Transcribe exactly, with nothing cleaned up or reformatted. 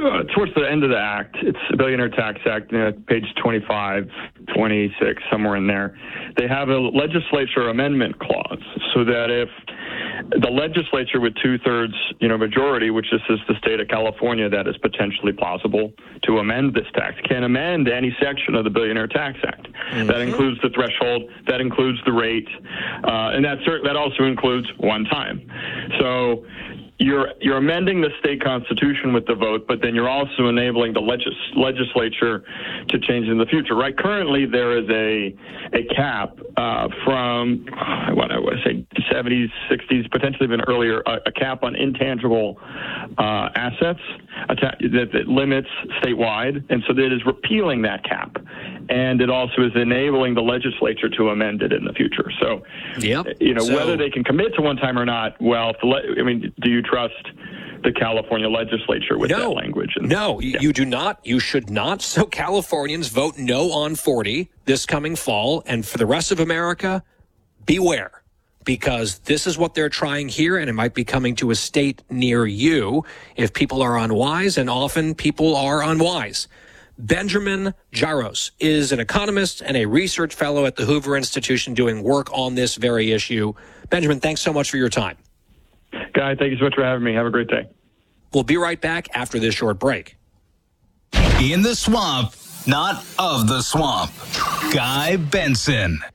uh, towards the end of the act, it's the Billionaire Tax Act, you know, page twenty-five, twenty-six, somewhere in there. They have a legislature amendment clause so that if the legislature with two-thirds, you know, majority, which this is the state of California, that is potentially possible to amend this tax, can amend any section of the Billionaire Tax Act. Mm-hmm. That includes the threshold, that includes the rate, uh, and that cert- that also includes one time. So you're you're amending the state constitution with the vote, but then you're also enabling the legis- legislature to change in the future. Right? Currently, there is a a cap uh, from what I would say seventies, sixties, potentially even earlier, a, a cap on intangible uh, assets that, that limits statewide, and so that is repealing that cap, and it also is enabling the legislature to amend it in the future. So, yep. you know, so, whether they can commit to one time or not, well, if the le- I mean, do you trust the California legislature with no, that language? And, no, yeah. you do not. You should not. So Californians, vote no on forty this coming fall. And for the rest of America, beware, because this is what they're trying here, and it might be coming to a state near you if people are unwise, and often people are unwise. Benjamin Jaros is an economist and a research fellow at the Hoover Institution doing work on this very issue. Benjamin, thanks so much for your time. Guy, thank you so much for having me. Have a great day. We'll be right back after this short break. In the swamp, not of the swamp. Guy Benson.